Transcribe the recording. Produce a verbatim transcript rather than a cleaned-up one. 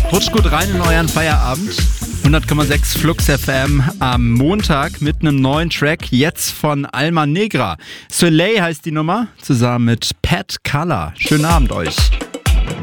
Rutscht gut rein in euren Feierabend. hundert Komma sechs Flux F M am Montag mit einem neuen Track, jetzt von Alma Negra. Soleil heißt die Nummer, zusammen mit Pat Color. Schönen Abend euch.